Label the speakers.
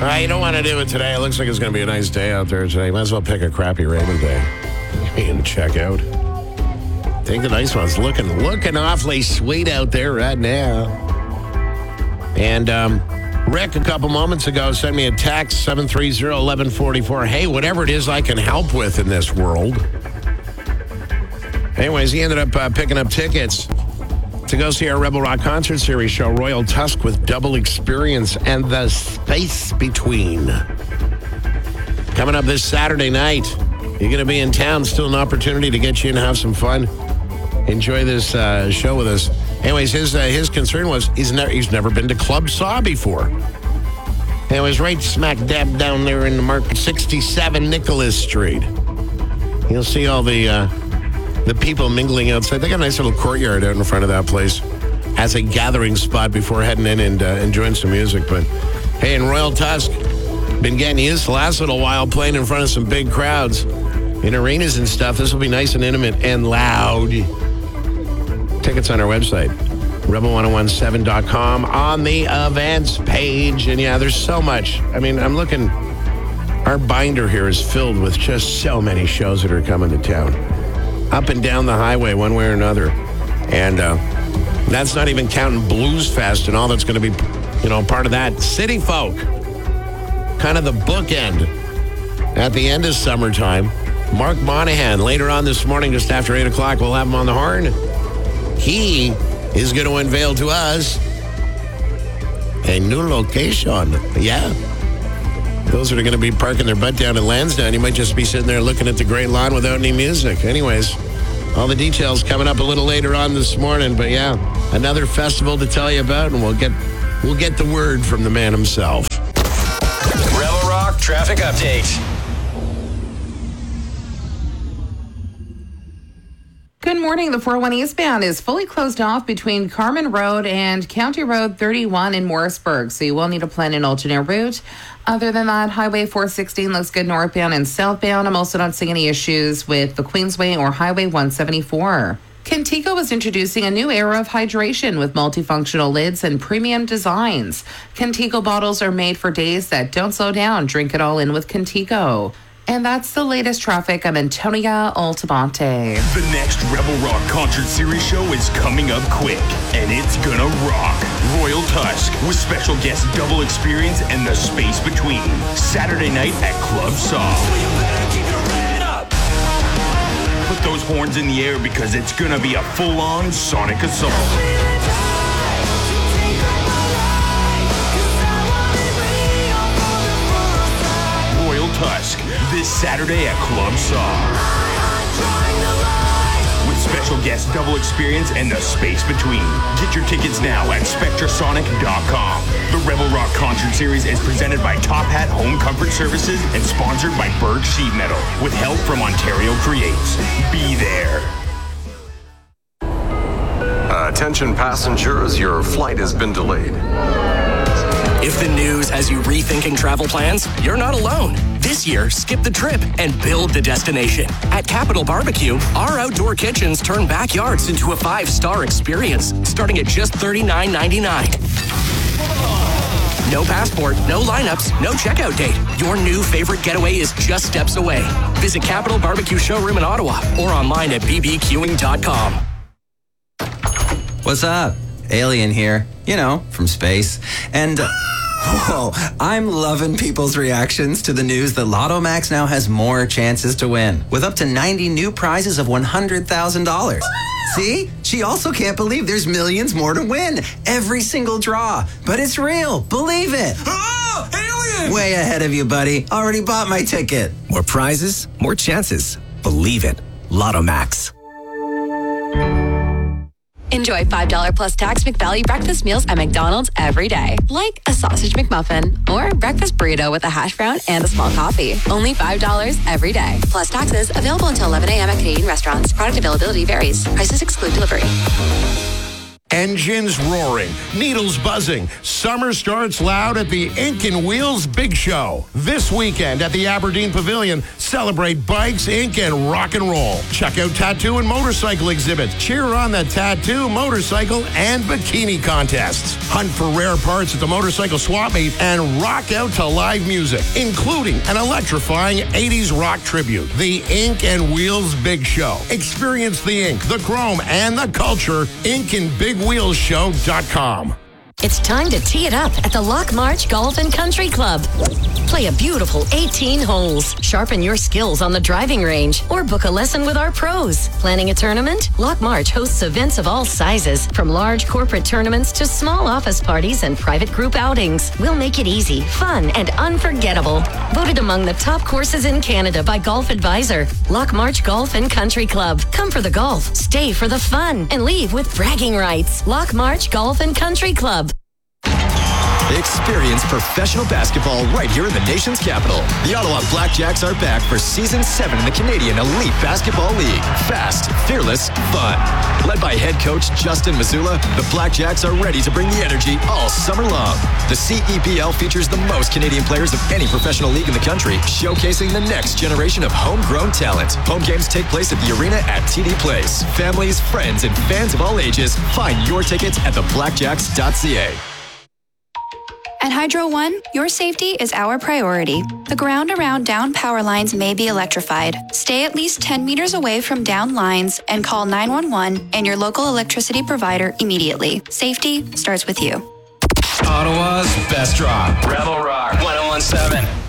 Speaker 1: You don't want to do it today. It looks like it's going to be a nice day out there today. Might as well pick a crappy rainy day and check out. Take the nice ones. Looking awfully sweet out there right now. And Rick, a couple moments ago, sent me a text, 730-1144. Hey, whatever it is I can help with in this world. Anyways, he ended up picking up tickets to go see our Rebel Rock Concert Series show, Royal Tusk with Double Experience and the Space Between. Coming up this Saturday night. You're going to be in town. Still an opportunity to get you in and have some fun. Enjoy this show with us. Anyways, his concern was he's never been to Club Saw before. And it was right smack dab down there in the market, 67 Nicholas Street. You'll see all the people mingling outside. They got a nice little courtyard out in front of that place as a gathering spot before heading in and enjoying some music. But hey, in Royal Tusk, been getting used the last little while playing in front of some big crowds in arenas and stuff. This will be nice and intimate and loud. Tickets on our website, rebel1017.com, on the events page. And yeah, there's so much. I mean, I'm looking, our binder here is filled with just so many shows that are coming to town. Up and down the highway, one way or another. And that's not even counting Blues Fest and all that's going to be, part of that. City Folk, kind of the bookend at the end of summertime. Mark Monahan, later on this morning, just after 8 o'clock, we'll have him on the horn. He is going to unveil to us a new location. Yeah. Those that are going to be parking their butt down in Lansdowne, you might just be sitting there looking at the Great Lawn without any music. Anyways, all the details coming up a little later on this morning. But yeah, another festival to tell you about, and we'll get the word from the man himself.
Speaker 2: Rebel Rock Traffic Update.
Speaker 3: Good morning. The 401 eastbound is fully closed off between Carmen Road and County Road 31 in Morrisburg, so you will need to plan an alternate route. Other than that, Highway 416 looks good northbound and southbound. I'm also not seeing any issues with the Queensway or Highway 174. Contigo is introducing a new era of hydration with multifunctional lids and premium designs. Contigo bottles are made for days that don't slow down. Drink it all in with Contigo. And that's the latest traffic. I'm Antonia Altamonte.
Speaker 4: The next Rebel Rock Concert Series show is coming up quick, and it's gonna rock. Royal Tusk with special guest Double Experience and the Space Between. Saturday night at Club Saw. Put those horns in the air because it's gonna be a full-on sonic assault. Royal Tusk, this Saturday at Club Saw. With special guest Double Experience and the Space Between. Get your tickets now at SpectraSonic.com. The Rebel Rock Concert Series is presented by Top Hat Home Comfort Services and sponsored by Berg Sheet Metal with help from Ontario Creates. Be there.
Speaker 5: Attention passengers, your flight has been delayed.
Speaker 6: If the news has you rethinking travel plans, you're not alone. This year, skip the trip and build the destination. At Capital Barbecue, our outdoor kitchens turn backyards into a 5-star experience, starting at just $39.99. No passport, no lineups, no checkout date. Your new favorite getaway is just steps away. Visit Capital Barbecue Showroom in Ottawa or online at bbqing.com.
Speaker 7: What's up? Alien here, from space. And, I'm loving people's reactions to the news that Lotto Max now has more chances to win, with up to 90 new prizes of $100,000. See? She also can't believe there's millions more to win. Every single draw. But it's real. Believe it.
Speaker 4: Oh, alien!
Speaker 7: Way ahead of you, buddy. Already bought my ticket.
Speaker 6: More prizes, more chances. Believe it. Lotto Max.
Speaker 8: Enjoy $5 plus tax McValue breakfast meals at McDonald's every day. Like a sausage McMuffin or breakfast burrito with a hash brown and a small coffee. Only $5 every day. Plus taxes. Available until 11 a.m. at Canadian restaurants. Product availability varies. Prices exclude delivery.
Speaker 1: Engines roaring, needles buzzing. Summer starts loud at the Ink and Wheels Big Show. This weekend at the Aberdeen Pavilion, celebrate bikes, ink, and rock and roll. Check out tattoo and motorcycle exhibits. Cheer on the tattoo, motorcycle, and bikini contests. Hunt for rare parts at the motorcycle swap meet and rock out to live music, including an electrifying 80s rock tribute. The Ink and Wheels Big Show. Experience the ink, the chrome, and the culture. InkandBigWheelsShow.com.
Speaker 9: It's time to tee it up at the Lock March Golf and Country Club. Play a beautiful 18 holes. Sharpen your skills on the driving range or book a lesson with our pros. Planning a tournament? Lock March hosts events of all sizes, from large corporate tournaments to small office parties and private group outings. We'll make it easy, fun, and unforgettable. Voted among the top courses in Canada by Golf Advisor. Lock March Golf and Country Club. Come for the golf, stay for the fun, and leave with bragging rights. Lock March Golf and Country Club.
Speaker 2: Experience professional basketball right here in the nation's capital. The Ottawa Blackjacks are back for Season 7 in the Canadian Elite Basketball League. Fast, fearless, fun. Led by head coach Justin Mazzulla, the Blackjacks are ready to bring the energy all summer long. The CEBL features the most Canadian players of any professional league in the country, showcasing the next generation of homegrown talent. Home games take place at the arena at TD Place. Families, friends, and fans of all ages, find your tickets at theblackjacks.ca.
Speaker 10: At Hydro One, your safety is our priority. The ground around down power lines may be electrified. Stay at least 10 meters away from down lines and call 911 and your local electricity provider immediately. Safety starts with you.
Speaker 2: Ottawa's best rock. Rebel Rock 101.7.